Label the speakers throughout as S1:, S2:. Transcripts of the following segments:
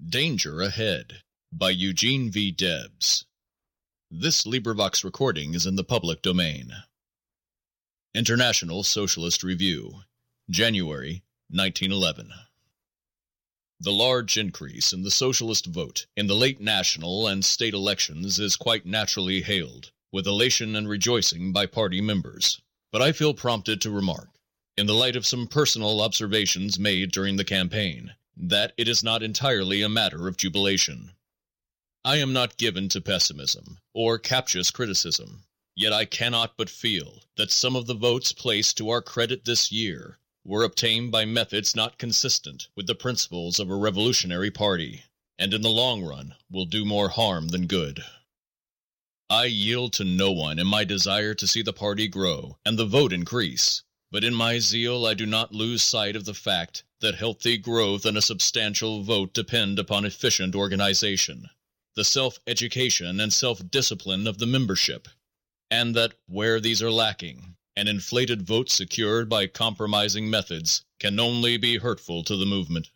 S1: Danger Ahead by Eugene V. Debs. This LibriVox recording is in the public domain. International Socialist Review, January 1911. The large increase in the socialist vote in the late national and state elections is quite naturally hailed with elation and rejoicing by party members, but I feel prompted to remark, in the light of some personal observations made during the campaign, that it is not entirely a matter of jubilation. I am not given to pessimism or captious criticism, yet I cannot but feel that some of the votes placed to our credit this year were obtained by methods not consistent with the principles of a revolutionary party, and in the long run will do more harm than good. I yield to no one in my desire to see the party grow and the vote increase, but in my zeal I do not lose sight of the fact that healthy growth and a substantial vote depend upon efficient organization, the self-education and self-discipline of the membership, and that where these are lacking, an inflated vote secured by compromising methods can only be hurtful to the movement.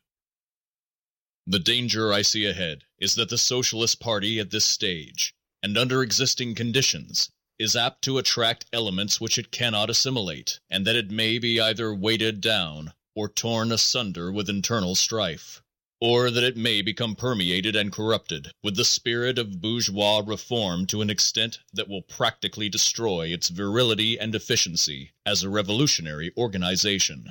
S1: The danger I see ahead is that the Socialist Party at this stage, and under existing conditions, is apt to attract elements which it cannot assimilate, and that it may be either weighted down or torn asunder with internal strife, or that it may become permeated and corrupted with the spirit of bourgeois reform to an extent that will practically destroy its virility and efficiency as a revolutionary organization.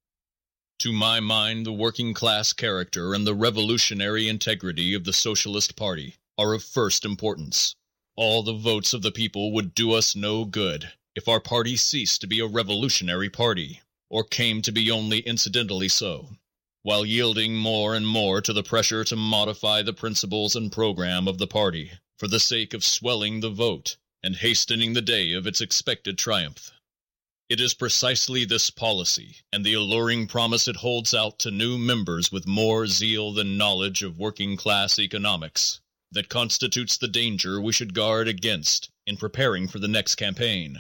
S1: To my mind, the working class character and the revolutionary integrity of the Socialist Party are of first importance. All the votes of the people would do us no good if our party ceased to be a revolutionary party, or came to be only incidentally so, while yielding more and more to the pressure to modify the principles and program of the party for the sake of swelling the vote and hastening the day of its expected triumph. It is precisely this policy and the alluring promise it holds out to new members with more zeal than knowledge of working class economics that constitutes the danger we should guard against in preparing for the next campaign.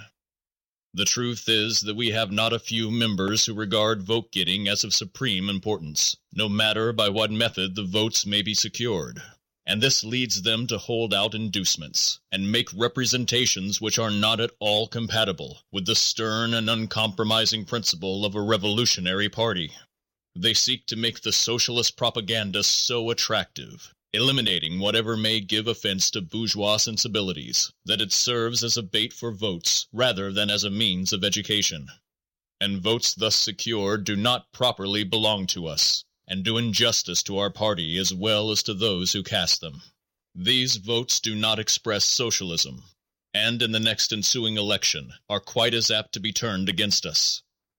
S1: The truth is that we have not a few members who regard vote-getting as of supreme importance, no matter by what method the votes may be secured, and this leads them to hold out inducements and make representations which are not at all compatible with the stern and uncompromising principle of a revolutionary party. They seek to make the socialist propaganda so attractive, eliminating whatever may give offense to bourgeois sensibilities, that it serves as a bait for votes rather than as a means of education. And votes thus secured do not properly belong to us, and do injustice to our party as well as to those who cast them. These votes do not express socialism, and in the next ensuing election are quite as apt to be turned against us.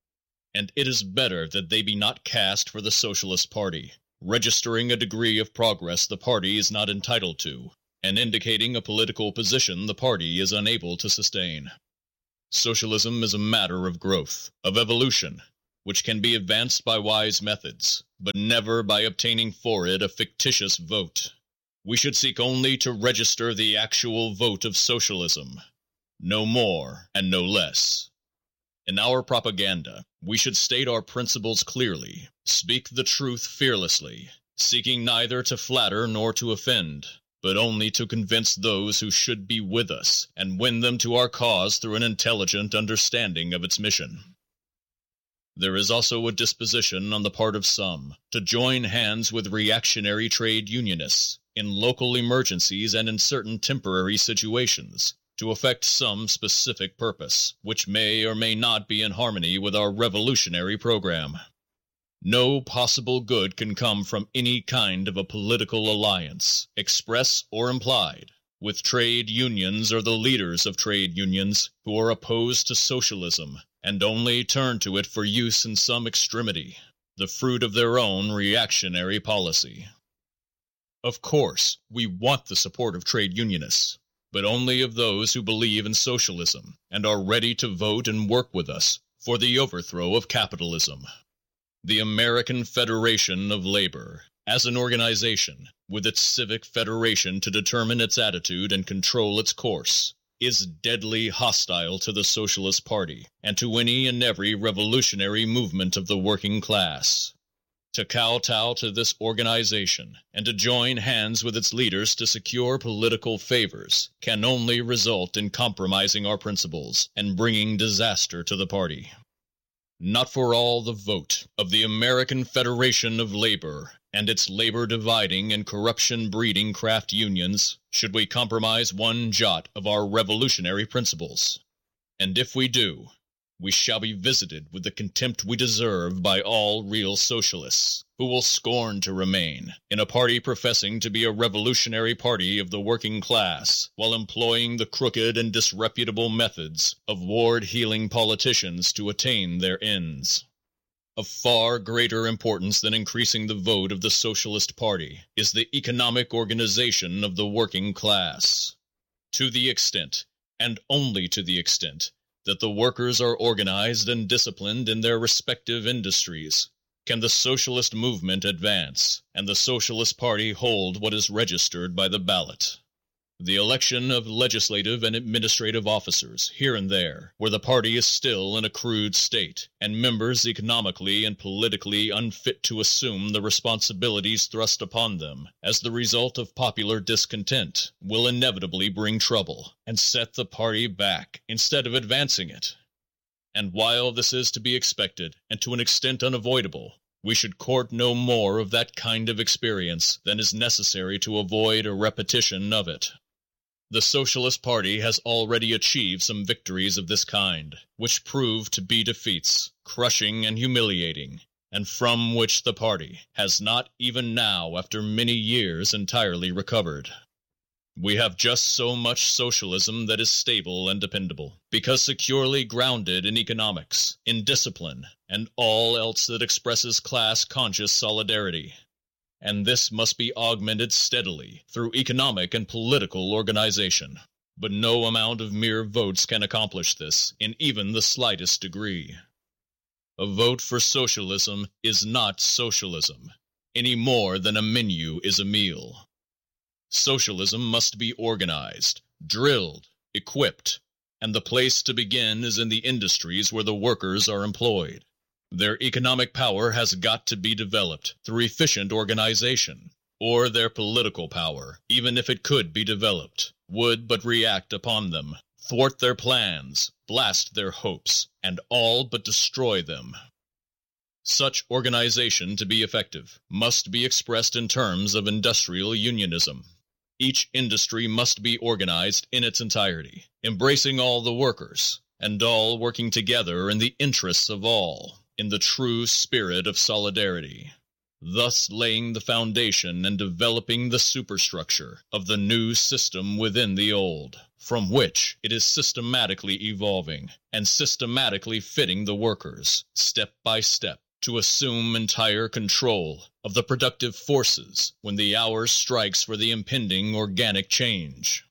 S1: And it is better that they be not cast for the Socialist Party, registering a degree of progress the party is not entitled to, and indicating a political position the party is unable to sustain. Socialism is a matter of growth, of evolution, which can be advanced by wise methods, but never by obtaining for it a fictitious vote. We should seek only to register the actual vote of socialism, no more and no less. In our propaganda, we should state our principles clearly, speak the truth fearlessly, seeking neither to flatter nor to offend, but only to convince those who should be with us and win them to our cause through an intelligent understanding of its mission. There is also a disposition on the part of some to join hands with reactionary trade unionists in local emergencies and in certain temporary situations, to effect some specific purpose, which may or may not be in harmony with our revolutionary program. No possible good can come from any kind of a political alliance, express or implied, with trade unions or the leaders of trade unions who are opposed to socialism and only turn to it for use in some extremity, the fruit of their own reactionary policy. Of course, we want the support of trade unionists, but only of those who believe in socialism and are ready to vote and work with us for the overthrow of capitalism. The American Federation of Labor, as an organization, with its civic federation to determine its attitude and control its course, is deadly hostile to the Socialist Party and to any and every revolutionary movement of the working class. To kowtow to this organization and to join hands with its leaders to secure political favors can only result in compromising our principles and bringing disaster to the party. Not for all the vote of the American Federation of Labor and its labor dividing and corruption breeding craft unions should we compromise one jot of our revolutionary principles. And if we do, we shall be visited with the contempt we deserve by all real socialists, who will scorn to remain in a party professing to be a revolutionary party of the working class, while employing the crooked and disreputable methods of ward-heeling politicians to attain their ends. Of far greater importance than increasing the vote of the Socialist Party is the economic organization of the working class. To the extent, and only to the extent, that the workers are organized and disciplined in their respective industries, can the socialist movement advance and the Socialist Party hold what is registered by the ballot. The election of legislative and administrative officers here and there, where the party is still in a crude state, and members economically and politically unfit to assume the responsibilities thrust upon them as the result of popular discontent, will inevitably bring trouble and set the party back instead of advancing it. And while this is to be expected and to an extent unavoidable, we should court no more of that kind of experience than is necessary to avoid a repetition of it. The Socialist Party has already achieved some victories of this kind, which proved to be defeats, crushing and humiliating, and from which the party has not even now, after many years, entirely recovered. We have just so much socialism that is stable and dependable, because securely grounded in economics, in discipline, and all else that expresses class-conscious solidarity. And this must be augmented steadily through economic and political organization. But no amount of mere votes can accomplish this in even the slightest degree. A vote for socialism is not socialism, any more than a menu is a meal. Socialism must be organized, drilled, equipped, and the place to begin is in the industries where the workers are employed. Their economic power has got to be developed through efficient organization, or their political power, even if it could be developed, would but react upon them, thwart their plans, blast their hopes, and all but destroy them. Such organization, to be effective, must be expressed in terms of industrial unionism. Each industry must be organized in its entirety, embracing all the workers, and all working together in the interests of all, in the true spirit of solidarity, thus laying the foundation and developing the superstructure of the new system within the old, from which it is systematically evolving and systematically fitting the workers, step by step, to assume entire control of the productive forces when the hour strikes for the impending organic change.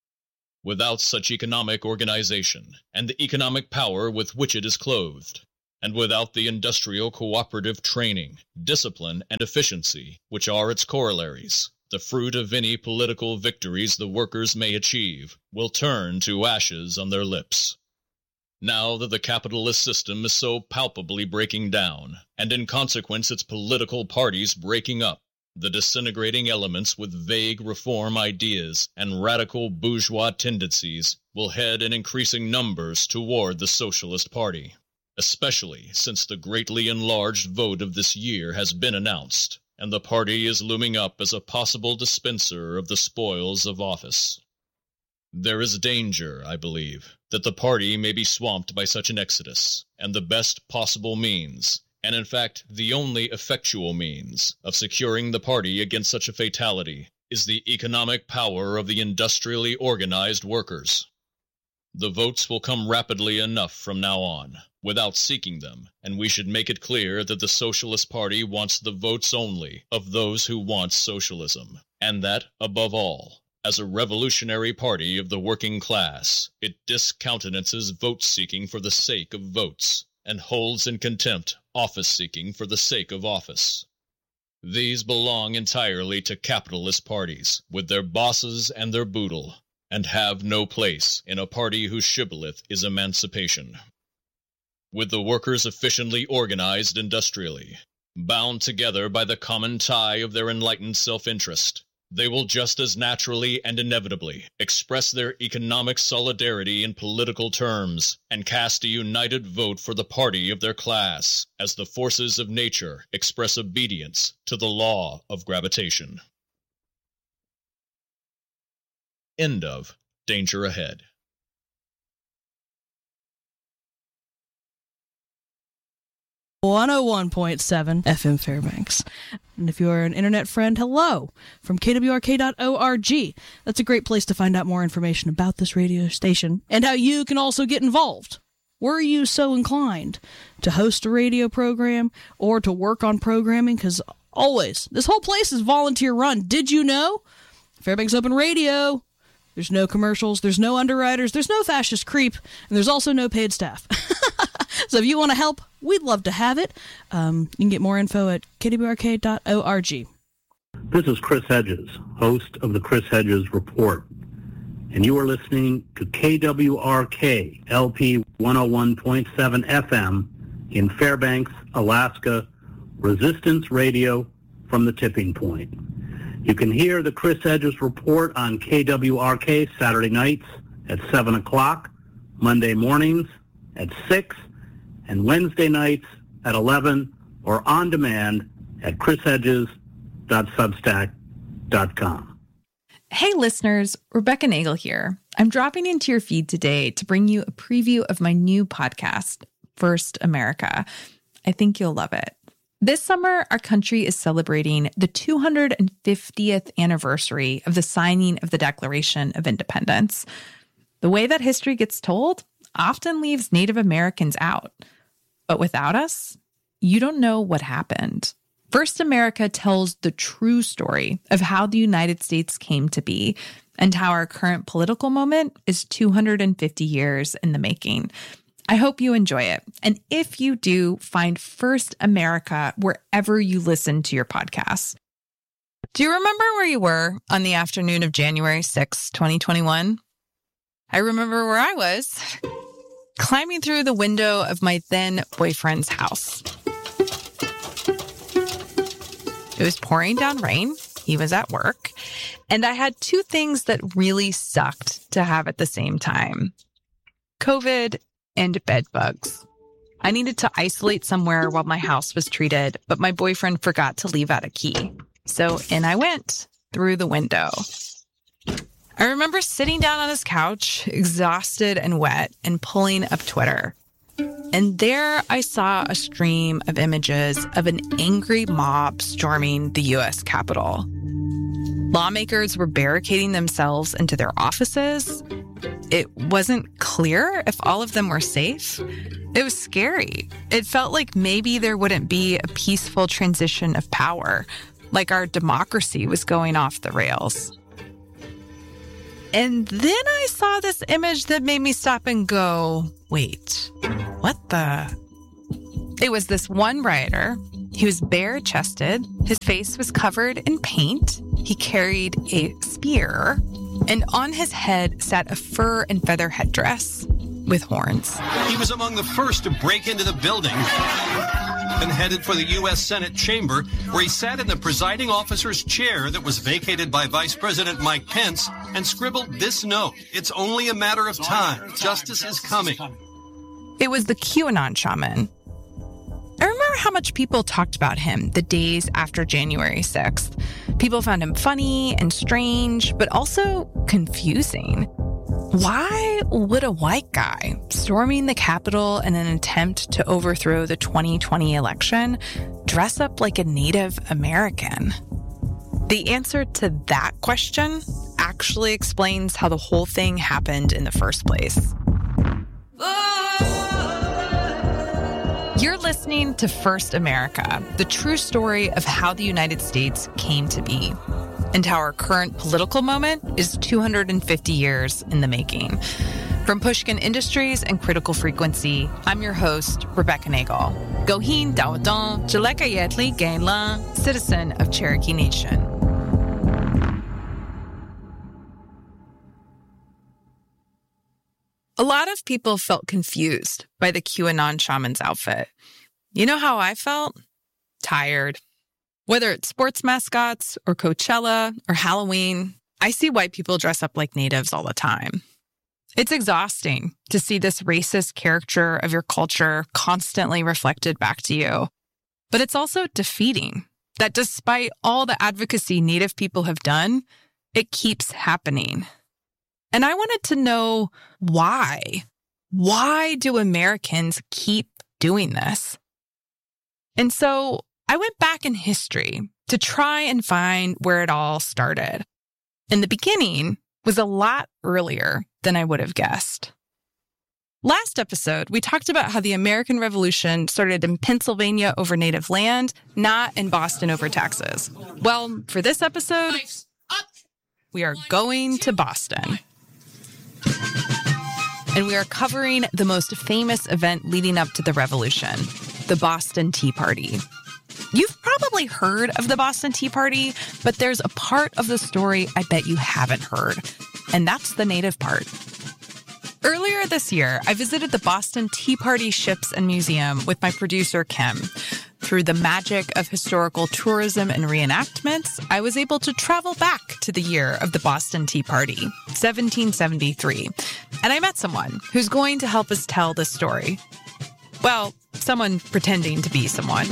S1: Without such economic organization and the economic power with which it is clothed, and without the industrial cooperative training, discipline, and efficiency which are its corollaries, the fruit of any political victories the workers may achieve will turn to ashes on their lips. Now that the capitalist system is so palpably breaking down, and in consequence its political parties breaking up, the disintegrating elements with vague reform ideas and radical bourgeois tendencies will head in increasing numbers toward the Socialist Party, especially since the greatly enlarged vote of this year has been announced, and the party is looming up as a possible dispenser of the spoils of office. There is danger, I believe, that the party may be swamped by such an exodus, and the best possible means, and in fact the only effectual means, of securing the party against such a fatality is the economic power of the industrially organized workers. The votes will come rapidly enough from now on, without seeking them, and we should make it clear that the Socialist Party wants the votes only of those who want socialism, and that, above all, as a revolutionary party of the working class, it discountenances vote-seeking for the sake of votes, and holds in contempt office-seeking for the sake of office. These belong entirely to capitalist parties, with their bosses and their boodle, and have no place in a party whose shibboleth is emancipation. With the workers efficiently organized industrially, Bound together by the common tie of their enlightened self-interest, they will just as naturally and inevitably express their economic solidarity in political terms and cast a united vote for the party of their class, as the forces of nature express obedience to the law of gravitation. End of Danger Ahead.
S2: .7 FM Fairbanks. And if you're an internet friend, hello from kwrk.org. That's a great place to find out more information about this radio station and how you can also get involved. Were you so inclined to host a radio program or to work on programming? Because always, this whole place is volunteer run. Did you know? Fairbanks Open Radio. There's no commercials, there's no underwriters, there's no fascist creep, and there's also no paid staff. So if you want to help, we'd love to have it. You can get more info at kwrk.org.
S3: This is Chris Hedges, host of the Chris Hedges Report, and you are listening to KWRK LP 101.7 FM in Fairbanks, Alaska, Resistance Radio from the Tipping Point. You can hear the Chris Hedges Report on KWRK Saturday nights at 7 o'clock, Monday mornings at 6, and Wednesday nights at 11, or on demand at chrishedges.substack.com.
S4: Hey listeners, Rebecca Nagel here. I'm dropping into your feed today to bring you a preview of my new podcast, First America. I think you'll love it. This summer, our country is celebrating the 250th anniversary of the signing of the Declaration of Independence. The way that history gets told often leaves Native Americans out. But without us, you don't know what happened. First America tells the true story of how the United States came to be and how our current political moment is 250 years in the making. I hope you enjoy it. And if you do, find First America wherever you listen to your podcasts. Do you remember where you were on the afternoon of January 6, 2021? I remember where I was, climbing through the window of my then boyfriend's house. It was pouring down rain. He was at work. And I had two things that really sucked to have at the same time: COVID and bed bugs. I needed to isolate somewhere while my house was treated, but my boyfriend forgot to leave out a key. So in I went through the window. I remember sitting down on his couch, exhausted and wet, and pulling up Twitter. And there I saw a stream of images of an angry mob storming the U.S. Capitol. Lawmakers were barricading themselves into their offices. It wasn't clear if all of them were safe. It was scary. It felt like maybe there wouldn't be a peaceful transition of power, like our democracy was going off the rails. And then I saw this image that made me stop and go, wait, what the? It was this one rioter. He was bare-chested. His face was covered in paint. He carried a spear. And on his head sat a fur and feather headdress with horns.
S5: He was among the first to break into the building and headed for the U.S. Senate chamber, where he sat in the presiding officer's chair that was vacated by Vice President Mike Pence and scribbled this note: "It's only a matter of time. Justice is coming."
S4: It was the QAnon shaman. I remember how much people talked about him the days after January 6th. People found him funny and strange, but also confusing. Why would a white guy storming the Capitol in an attempt to overthrow the 2020 election dress up like a Native American? The answer to that question actually explains how the whole thing happened in the first place. You're listening to First America, the true story of how the United States came to be and how our current political moment is 250 years in the making. From Pushkin Industries and Critical Frequency, I'm your host, Rebecca Nagel. Gohin Dawadon, Jaleka Yetli Gainla, citizen of Cherokee Nation. A lot of people felt confused by the QAnon shaman's outfit. You know how I felt? tired. Whether it's sports mascots or Coachella or Halloween, I see white people dress up like natives all the time. It's exhausting to see this racist caricature of your culture constantly reflected back to you. But it's also defeating that despite all the advocacy Native people have done, it keeps happening. And I wanted to know why. Why do Americans keep doing this? And so I went back in history to try and find where it all started. And the beginning was a lot earlier than I would have guessed. Last episode, we talked about how the American Revolution started in Pennsylvania over native land, not in Boston over taxes. Well, for this episode, we are going to Boston. And we are covering the most famous event leading up to the Revolution, the Boston Tea Party. You've probably heard of the Boston Tea Party, but there's a part of the story I bet you haven't heard, and that's the native part. Earlier this year, I visited the Boston Tea Party Ships and Museum with my producer, Kim. Through the magic of historical tourism and reenactments, I was able to travel back to the year of the Boston Tea Party, 1773, and I met someone who's going to help us tell this story. Well, someone pretending to be someone.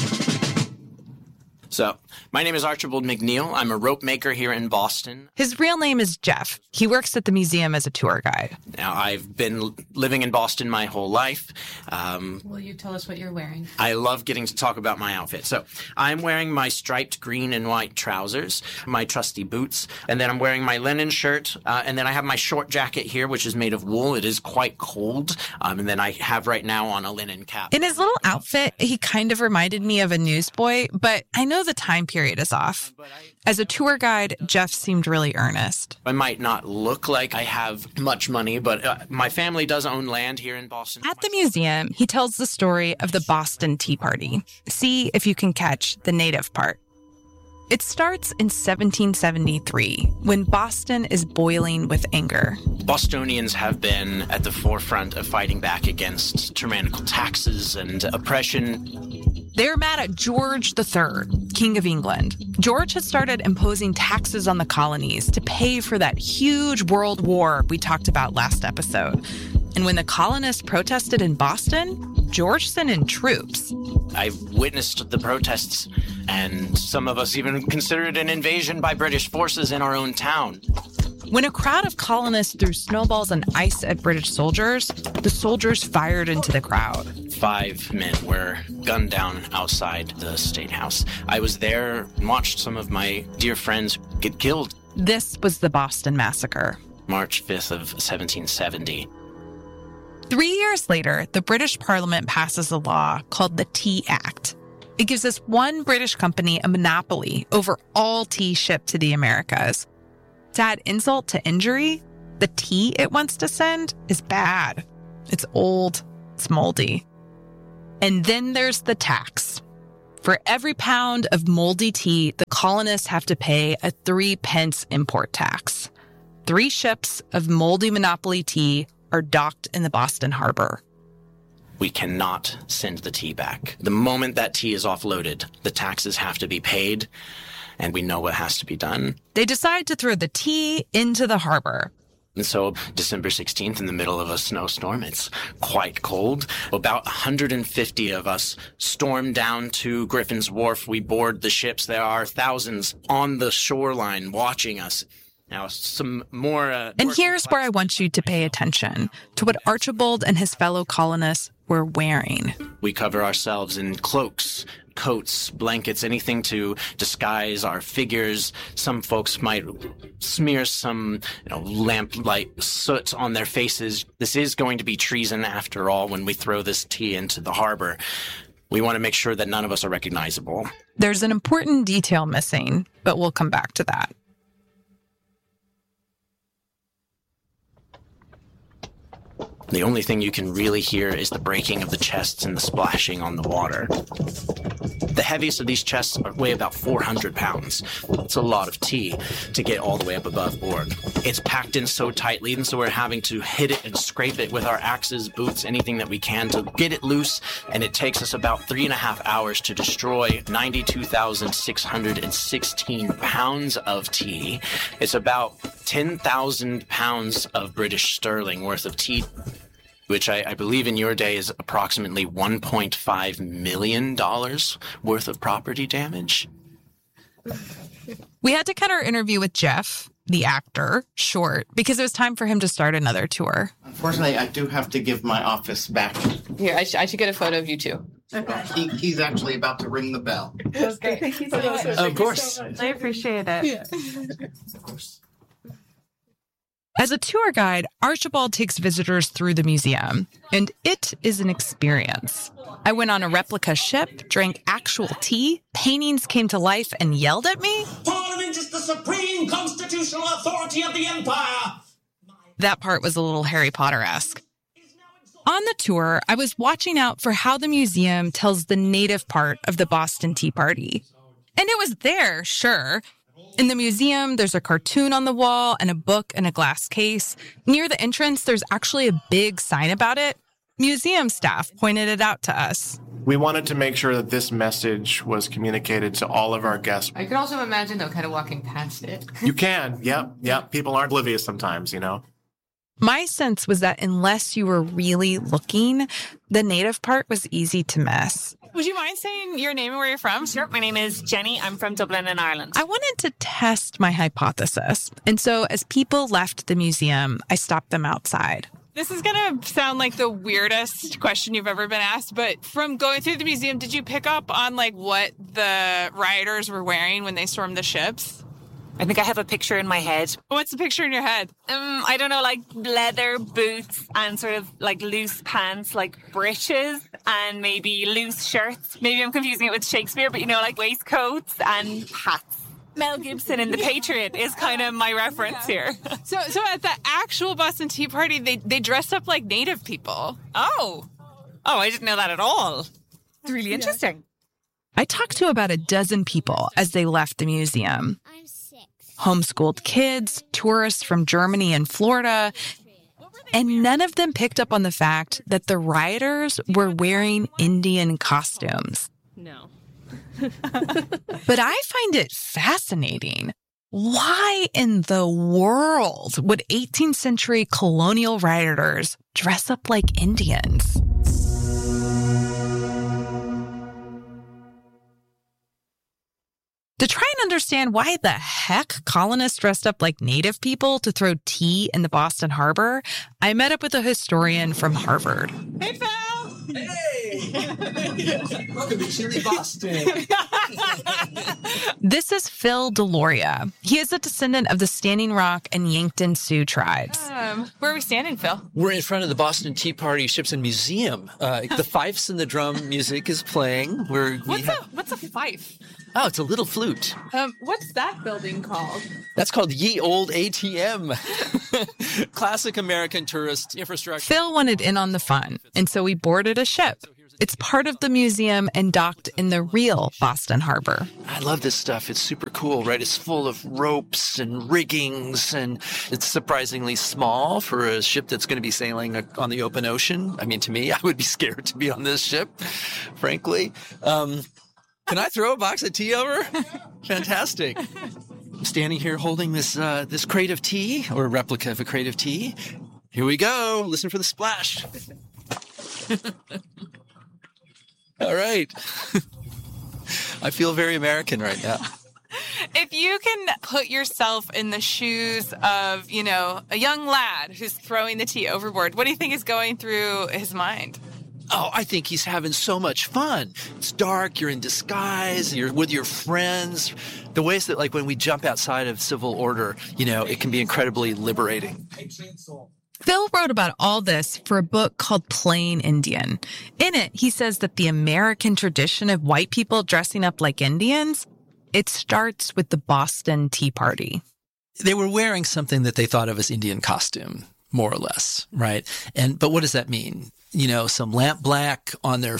S6: So, my name is Archibald McNeil. I'm a rope maker here in Boston.
S4: His real name is Jeff. He works at the museum as a tour guide.
S6: Now, I've been living in Boston my whole life.
S7: Will you tell us what you're wearing?
S6: I love getting to talk about my outfit. So, I'm wearing my striped green and white trousers, my trusty boots, and then I'm wearing my linen shirt, and then I have my short jacket here, which is made of wool. It is quite cold, and then I have right now on a linen cap.
S4: In his little outfit, he kind of reminded me of a newsboy, but I know the time period is off. As a tour guide, Jeff seemed really earnest.
S6: I might not look like I have much money, but my family does own land here in Boston.
S4: At the museum, he tells the story of the Boston Tea Party. See if you can catch the native part. It starts in 1773, when Boston is boiling with anger.
S6: Bostonians have been at the forefront of fighting back against tyrannical taxes and oppression.
S4: They're mad at George III, King of England. George had started imposing taxes on the colonies to pay for that huge world war we talked about last episode. And when the colonists protested in Boston, George sent in troops.
S6: I've witnessed the protests, and some of us even considered an invasion by British forces in our own town.
S4: When a crowd of colonists threw snowballs and ice at British soldiers, the soldiers fired into the crowd.
S6: 5 men were gunned down outside the State House. I was there and watched some of my dear friends get killed.
S4: This was the Boston Massacre.
S6: March 5th of 1770.
S4: 3 years later, the British Parliament passes a law called the Tea Act. It gives this one British company a monopoly over all tea shipped to the Americas. To add insult to injury, the tea it wants to send is bad. It's old, it's moldy. And then there's the tax. For every pound of moldy tea, the colonists have to pay a 3-pence import tax. 3 ships of moldy monopoly tea are docked in the Boston Harbor.
S6: We cannot send the tea back. The moment that tea is offloaded, the taxes have to be paid, and we know what has to be done.
S4: They decide to throw the tea into the harbor.
S6: And so December 16th, in the middle of a snowstorm, it's quite cold. About 150 of us storm down to Griffin's Wharf. We board the ships. There are thousands on the shoreline watching us. Now, some more...
S4: And here's where I want you to pay attention to what Archibald and his fellow colonists were wearing.
S6: We cover ourselves in cloaks, coats, blankets, anything to disguise our figures. Some folks might smear some, lamplight soot on their faces. This is going to be treason after all when we throw this tea into the harbor. We want to make sure that none of us are recognizable.
S4: There's an important detail missing, but we'll come back to that.
S6: The only thing you can really hear is the breaking of the chests and the splashing on the water. The heaviest of these chests weigh about 400 pounds. It's a lot of tea to get all the way up above board. It's packed in so tightly, and so we're having to hit it and scrape it with our axes, boots, anything that we can to get it loose, and it takes us about 3.5 hours to destroy 92,616 pounds of tea. It's about 10,000 pounds of British sterling worth of tea, which I believe in your day is approximately $1.5 million worth of property damage.
S4: We had to cut our interview with Jeff, the actor, short because it was time for him to start another tour.
S8: Unfortunately, I do have to give my office back.
S7: Here, I should get a photo of you too.
S8: He's actually about to ring the bell.
S7: That's great. Thank you so much.
S6: Of course.
S7: I appreciate it.
S2: Yeah.
S8: Of course.
S4: As a tour guide, Archibald takes visitors through the museum, and it is an experience. I went on a replica ship, drank actual tea, paintings came to life and yelled at me.
S9: Parliament is the supreme constitutional authority of the empire.
S4: That part was a little Harry Potter-esque. On the tour, I was watching out for how the museum tells the native part of the Boston Tea Party. And it was there, sure. In the museum, there's a cartoon on the wall and a book in a glass case. Near the entrance, there's actually a big sign about it. Museum staff pointed it out to us.
S10: We wanted to make sure that this message was communicated to all of our guests.
S7: I could also imagine, though, kind of walking past it.
S10: You can, yep. People aren't oblivious sometimes, you know.
S4: My sense was that unless you were really looking, the native part was easy to miss.
S11: Would you mind saying your name and where you're from?
S12: Sure. My name is Jenny. I'm from Dublin in Ireland.
S4: I wanted to test my hypothesis. And so as people left the museum, I stopped them outside.
S11: This is going to sound like the weirdest question you've ever been asked, but from going through the museum, did you pick up on like what the rioters were wearing when they stormed the ships?
S12: I think I have a picture in my head.
S11: What's the picture in your head?
S12: I don't know, like leather boots and sort of like loose pants, like breeches and maybe loose shirts. Maybe I'm confusing it with Shakespeare, but you know, like waistcoats and hats. Mel Gibson in The Patriot is kind of my reference here.
S11: So at the actual Boston Tea Party, they dressed up like native people.
S12: Oh, I didn't know that at all. It's really interesting.
S4: I talked to about a dozen people as they left the museum. Homeschooled kids, tourists from Germany and Florida, and none of them picked up on the fact that the rioters were wearing Indian costumes.
S7: No.
S4: But I find it fascinating. Why in the world would 18th century colonial rioters dress up like Indians? To try and understand why the heck colonists dressed up like native people to throw tea in the Boston Harbor, I met up with a historian from Harvard.
S11: Hey, Phil!
S13: Hey! Welcome to chilly Boston.
S4: This is Phil Deloria. He is a descendant of the Standing Rock and Yankton Sioux tribes.
S11: Where are we standing, Phil?
S13: We're in front of the Boston Tea Party Ships and Museum. The fifes and the drum music is playing.
S11: What's a fife?
S13: Oh, it's a little flute.
S11: What's that building called?
S13: That's called Ye Old ATM. Classic American tourist infrastructure.
S4: Phil wanted in on the fun, and so we boarded a ship. It's part of the museum and docked in the real Boston Harbor.
S13: I love this stuff. It's super cool, right? It's full of ropes and riggings, and it's surprisingly small for a ship that's going to be sailing on the open ocean. I mean, to me, I would be scared to be on this ship, frankly. Can I throw a box of tea over? Fantastic. I'm standing here holding this crate of tea, or a replica of a crate of tea. Here we go. Listen for the splash. All right. I feel very American right now.
S11: If you can put yourself in the shoes of, a young lad who's throwing the tea overboard, what do you think is going through his mind?
S13: Oh, I think he's having so much fun. It's dark, you're in disguise, you're with your friends. The ways that, like, when we jump outside of civil order, it can be incredibly liberating.
S4: Phil wrote about all this for a book called Plain Indian. In it, he says that the American tradition of white people dressing up like Indians, it starts with the Boston Tea Party.
S13: They were wearing something that they thought of as Indian costume. more or less, right? But what does that mean? Some lamp black on their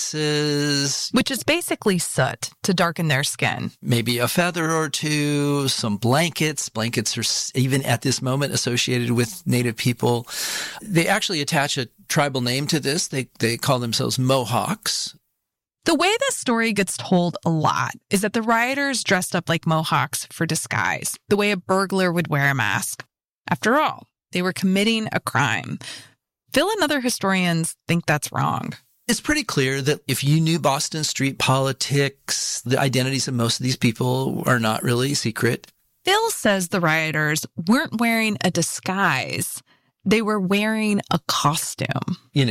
S13: faces.
S4: Which is basically soot to darken their skin.
S13: Maybe a feather or two, some blankets. Blankets are even at this moment associated with Native people. They actually attach a tribal name to this. They call themselves Mohawks.
S4: The way this story gets told a lot is that the rioters dressed up like Mohawks for disguise, the way a burglar would wear a mask. After all, they were committing a crime. Phil and other historians think that's wrong.
S13: It's pretty clear that if you knew Boston street politics, the identities of most of these people are not really secret.
S4: Phil says the rioters weren't wearing a disguise. They were wearing a costume.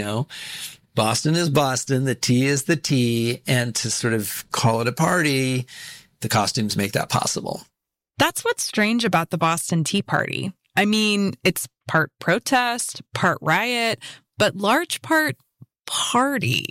S13: Boston is Boston, the tea is the tea, and to sort of call it a party, the costumes make that possible.
S4: That's what's strange about the Boston Tea Party. I mean, it's part protest, part riot, but large part party.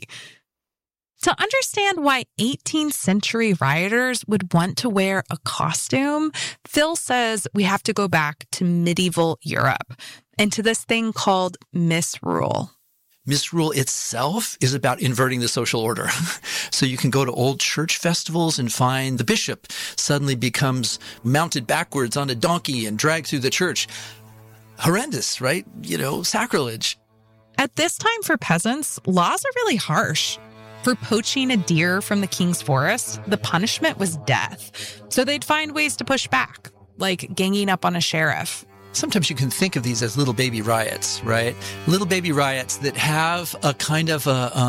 S4: To understand why 18th century rioters would want to wear a costume, Phil says we have to go back to medieval Europe and to this thing called misrule.
S13: Misrule itself is about inverting the social order. So you can go to old church festivals and find the bishop suddenly becomes mounted backwards on a donkey and dragged through the church. Horrendous, right? Sacrilege.
S4: At this time for peasants, laws are really harsh. For poaching a deer from the king's forest, the punishment was death. So they'd find ways to push back, like ganging up on a sheriff.
S13: Sometimes you can think of these as little baby riots, right? Little baby riots that have a kind of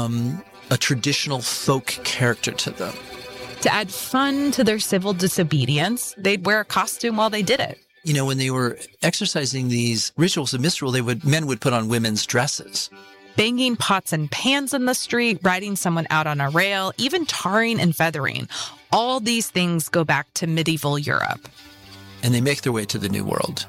S13: a traditional folk character to them.
S4: To add fun to their civil disobedience, they'd wear a costume while they did it.
S13: When they were exercising these rituals of misrule, men would put on women's dresses.
S4: Banging pots and pans in the street, riding someone out on a rail, even tarring and feathering. All these things go back to medieval Europe.
S13: And they make their way to the New World.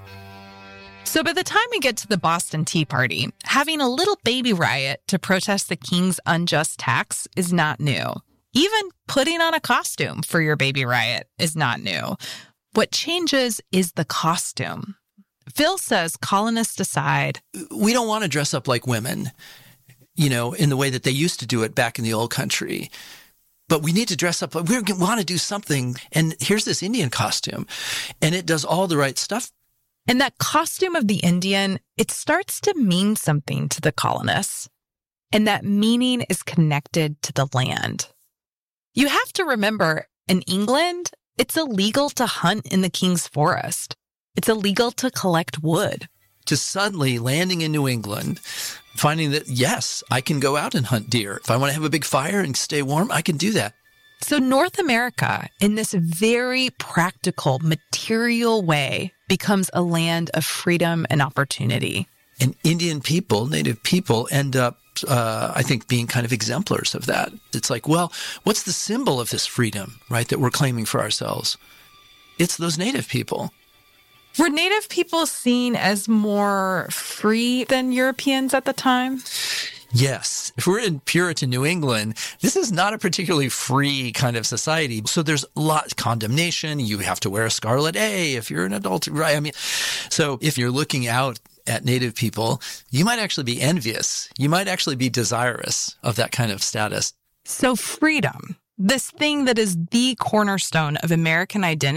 S4: So by the time we get to the Boston Tea Party, having a little baby riot to protest the king's unjust tax is not new. Even putting on a costume for your baby riot is not new. What changes is the costume. Phil says colonists decide,
S13: we don't want to dress up like women, in the way that they used to do it back in the old country. But we need to dress up. We want to do something. And here's this Indian costume. And it does all the right stuff.
S4: And that costume of the Indian, it starts to mean something to the colonists. And that meaning is connected to the land. You have to remember, in England, it's illegal to hunt in the king's forest. It's illegal to collect wood.
S13: To suddenly landing in New England, finding that, yes, I can go out and hunt deer. If I want to have a big fire and stay warm, I can do that.
S4: So North America, in this very practical, material way, becomes a land of freedom and opportunity.
S13: And Indian people, Native people, end up, I think, being kind of exemplars of that. It's like, well, what's the symbol of this freedom, right, that we're claiming for ourselves? It's those Native people.
S4: Were Native people seen as more free than Europeans at the time?
S13: Yes. If we're in Puritan New England, this is not a particularly free kind of society. So there's a lot of condemnation. You have to wear a scarlet A if you're an adult, right? So if you're looking out at Native people, you might actually be envious. You might actually be desirous of that kind of status.
S4: So freedom, this thing that is the cornerstone of American identity,